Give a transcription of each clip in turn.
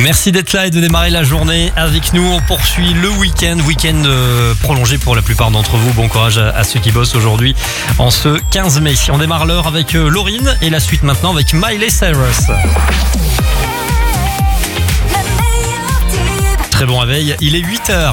Merci d'être là et de démarrer la journée avec nous. On poursuit le week-end prolongé pour la plupart d'entre vous. Bon courage à ceux qui bossent aujourd'hui en ce 15 mai. On démarre l'heure avec Lauryn et la suite maintenant avec Miley Cyrus. Très bon réveil, il est 8h.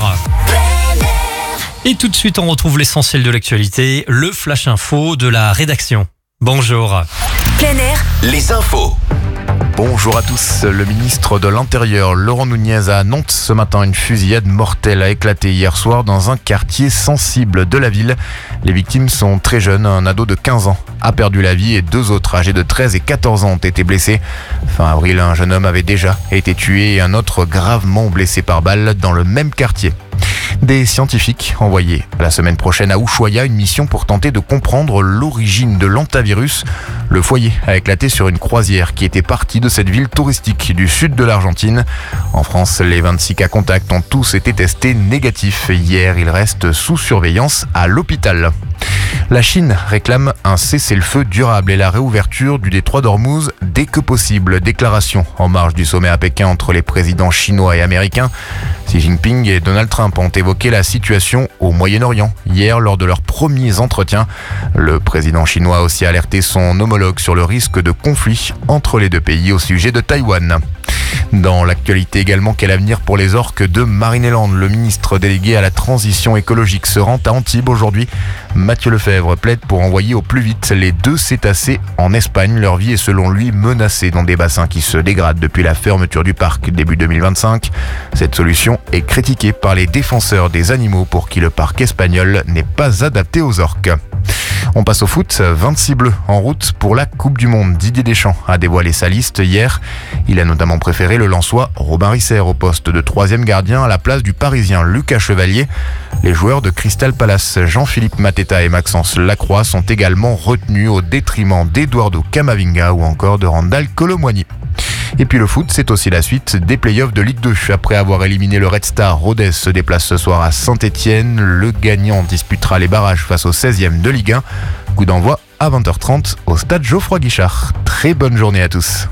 Et tout de suite, on retrouve l'essentiel de l'actualité, le Flash Info de la rédaction. Bonjour. Plein air, les infos. Bonjour à tous. Le ministre de l'Intérieur, Laurent Nunez, a annoncé ce matin une fusillade mortelle a éclaté hier soir dans un quartier sensible de la ville. Les victimes sont très jeunes. Un ado de 15 ans a perdu la vie et 2 autres âgés de 13 et 14 ans ont été blessés. Fin avril, un jeune homme avait déjà été tué et un autre gravement blessé par balle dans le même quartier. Des scientifiques envoyés la semaine prochaine à Ushuaia, une mission pour tenter de comprendre l'origine de l'hantavirus. Le foyer a éclaté sur une croisière qui était partie de cette ville touristique du sud de l'Argentine. En France, les 26 cas contacts ont tous été testés négatifs. Hier, ils restent sous surveillance à l'hôpital. La Chine réclame un cessez-le-feu durable et la réouverture du détroit d'Ormuz dès que possible. Déclaration en marge du sommet à Pékin entre les présidents chinois et américains. Xi Jinping et Donald Trump ont évoqué la situation au Moyen-Orient hier lors de leurs premiers entretiens. Le président chinois a aussi alerté son homologue sur le risque de conflit entre les deux pays au sujet de Taïwan. Dans l'actualité également, quel avenir pour les orques de Marineland? Le ministre délégué à la transition écologique se rend à Antibes aujourd'hui. Mathieu Lefebvre plaide pour envoyer au plus vite les 2 cétacés en Espagne. Leur vie est selon lui menacée dans des bassins qui se dégradent depuis la fermeture du parc début 2025. Cette solution est critiquée par les défenseurs des animaux pour qui le parc espagnol n'est pas adapté aux orques. On passe au foot, 26 bleus en route pour la Coupe du Monde. Didier Deschamps a dévoilé sa liste hier. Il a notamment préféré le Lensois Robin Risser au poste de 3e gardien à la place du Parisien Lucas Chevalier. Les joueurs de Crystal Palace, Jean-Philippe Mateta et Maxence Lacroix, sont également retenus au détriment d'Eduardo Camavinga ou encore de Randal Kolo Muani. Et puis le foot, c'est aussi la suite des playoffs de Ligue 2. Après avoir éliminé le Red Star, Rodez se déplace ce soir à Saint-Etienne. Le gagnant disputera les barrages face au 16e de Ligue 1. Coup d'envoi à 20h30 au stade Geoffroy Guichard. Très bonne journée à tous.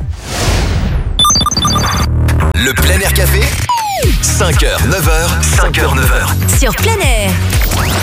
Le Plein Air Café, 5h, 9h, 5h, 9h. sur plein air.